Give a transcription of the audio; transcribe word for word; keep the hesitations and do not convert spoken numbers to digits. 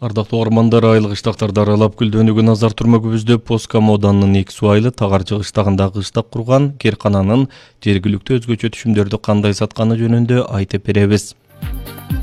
Ардактуу угармандар, айыл кыштактарды аралап күлдөнүүгө назар турмагыбызды Поска мооданынын эки суу айылы Тагарчы кыштагындагы кыштак курган керкананын жергиликтүү өзгөчө түшүмдөрдү кандай сатканы жөнүндө айтып беребиз.